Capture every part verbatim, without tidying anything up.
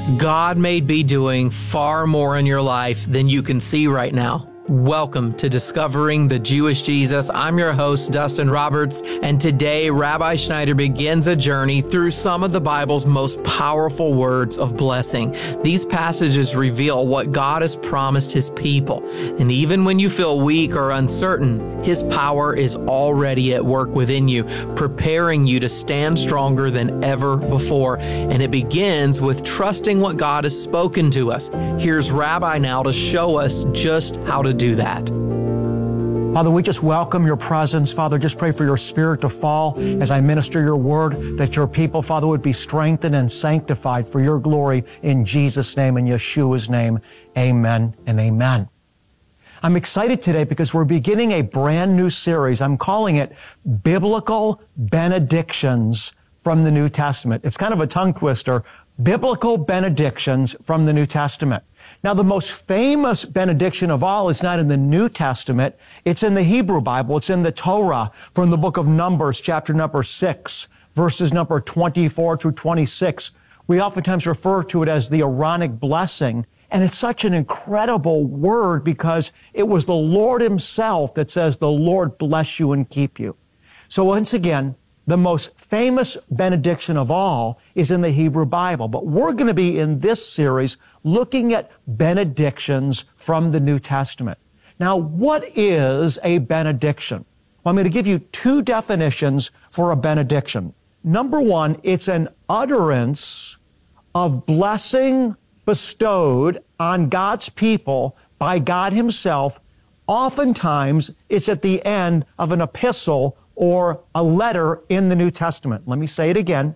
God may be doing far more in your life than you can see right now. Welcome to Discovering the Jewish Jesus. I'm your host, Dustin Roberts, and today Rabbi Schneider begins a journey through some of the Bible's most powerful words of blessing. These passages reveal what God has promised His people, and even when you feel weak or uncertain, His power is already at work within you, preparing you to stand stronger than ever before. And it begins with trusting what God has spoken to us. Here's Rabbi now to show us just how to do that. Father, we just welcome your presence. Father, just pray for your Spirit to fall as I minister your word, that your people, Father, would be strengthened and sanctified for your glory in Jesus' name and Yeshua's name. Amen and amen. I'm excited today because we're beginning a brand new series. I'm calling it Biblical Benedictions from the New Testament. It's kind of a tongue twister. Biblical benedictions from the New Testament. Now, the most famous benediction of all is not in the New Testament. It's in the Hebrew Bible. It's in the Torah from the book of Numbers, chapter number six, verses number twenty-four through twenty-six. We oftentimes refer to it as the Aaronic blessing. And it's such an incredible word because it was the Lord Himself that says, "The Lord bless you and keep you." So once again, the most famous benediction of all is in the Hebrew Bible. But we're going to be in this series looking at benedictions from the New Testament. Now, what is a benediction? Well, I'm going to give you two definitions for a benediction. Number one, it's an utterance of blessing bestowed on God's people by God Himself. Oftentimes, it's at the end of an epistle or a letter in the New Testament. Let me say it again.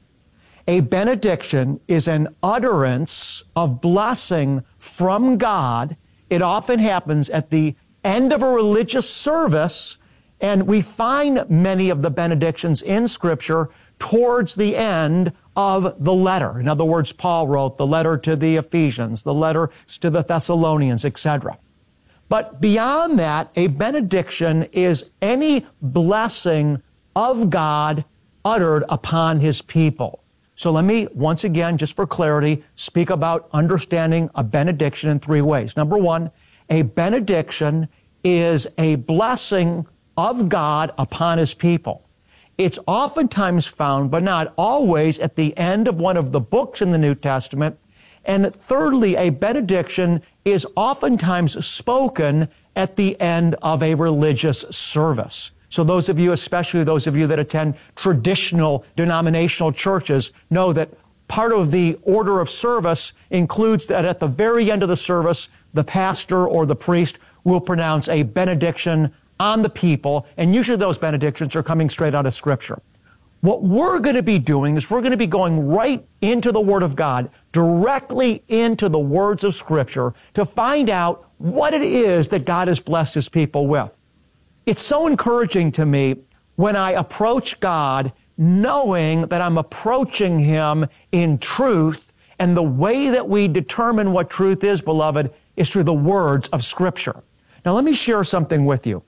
A benediction is an utterance of blessing from God. It often happens at the end of a religious service, and we find many of the benedictions in Scripture towards the end of the letter. In other words, Paul wrote the letter to the Ephesians, the letter to the Thessalonians, et cetera. But beyond that, a benediction is any blessing of God uttered upon His people. So let me, once again, just for clarity, speak about understanding a benediction in three ways. Number one, a benediction is a blessing of God upon His people. It's oftentimes found, but not always, at the end of one of the books in the New Testament. And thirdly, a benediction is oftentimes spoken at the end of a religious service. So those of you, especially those of you that attend traditional denominational churches, know that part of the order of service includes that at the very end of the service, the pastor or the priest will pronounce a benediction on the people, and usually those benedictions are coming straight out of Scripture. What we're going to be doing is we're going to be going right into the Word of God, directly into the words of Scripture to find out what it is that God has blessed His people with. It's so encouraging to me when I approach God knowing that I'm approaching Him in truth, and the way that we determine what truth is, beloved, is through the words of Scripture. Now, let me share something with you.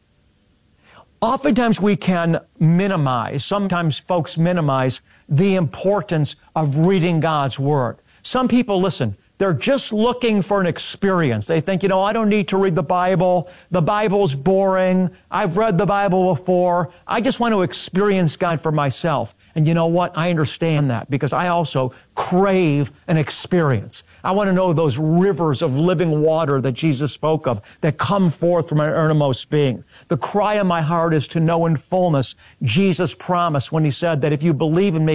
Oftentimes we can minimize, sometimes folks minimize the importance of reading God's Word. Some people, listen, they're just looking for an experience. They think, you know, I don't need to read the Bible. The Bible's boring. I've read the Bible before. I just want to experience God for myself. And you know what? I understand that because I also crave an experience. I want to know those rivers of living water that Jesus spoke of that come forth from our innermost being. The cry of my heart is to know in fullness Jesus' promise when He said that if you believe in me,